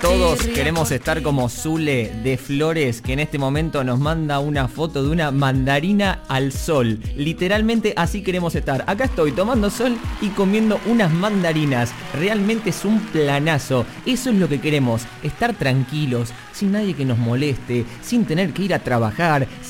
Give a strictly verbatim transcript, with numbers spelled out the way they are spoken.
todos queremos estar como Zule de Flores, que en este momento nos manda una foto de una mandarina al sol. Literalmente así queremos estar. Acá estoy tomando sol y comiendo unas mandarinas. Realmente es un planazo. Eso es lo que queremos, estar tranquilos, sin nadie que nos moleste, sin tener que ir a trabajar,